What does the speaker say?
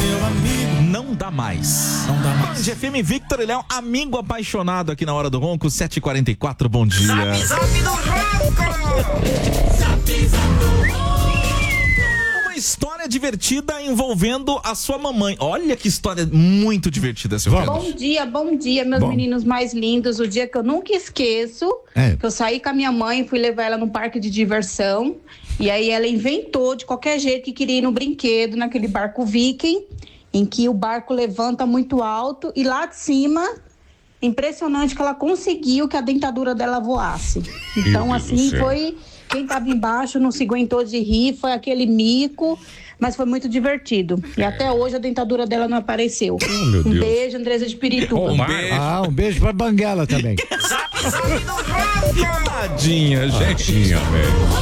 seu amigo. Não dá mais. Não dá mais. Band FM, Victor e Léo, amigo apaixonado aqui na Hora do Ronco, 7h44, bom dia. Zap, zap do Ronco. Zap, zap do Ronco. Uma história divertida envolvendo a sua mamãe. Olha que história muito divertida, seu Pedro. Bom dia, meus meninos mais lindos. O dia que eu nunca esqueço, que eu saí com a minha mãe, fui levar ela num parque de diversão, e aí ela inventou de qualquer jeito que queria ir no brinquedo, naquele barco viking, em que o barco levanta muito alto, e lá de cima, impressionante que ela conseguiu que a dentadura dela voasse. Então, assim, foi... Quem estava embaixo não se aguentou de rir, foi aquele mico, mas foi muito divertido. E até hoje a dentadura dela não apareceu. Meu Deus. Beijo, Andresa de Pirituba. Um beijo pra Banguela também. Tadinha, gente. Tadinha, velho.